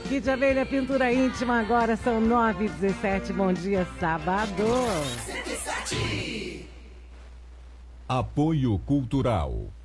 Kit Abelha Pintura Íntima, agora são 9h17. Bom dia, sábado. 107. Apoio Cultural